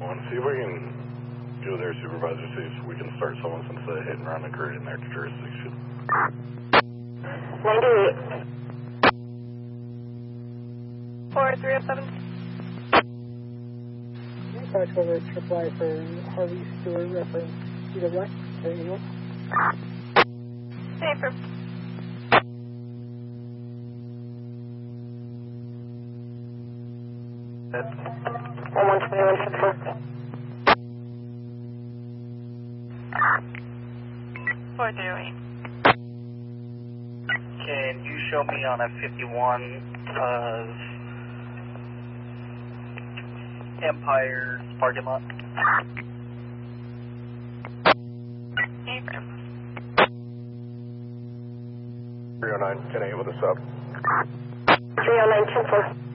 See if we can go there, supervisor, see if we can start someone since the hit and run occurred in their jurisdiction. 98. 4307. Back over to Triple I for Harvey Stewart, reference CWI. There you go. Safer. Head. 112164. 438. Can you show me on a 51 Empire parking lot? Affirm. 309, 10-8 with a sub. 30924.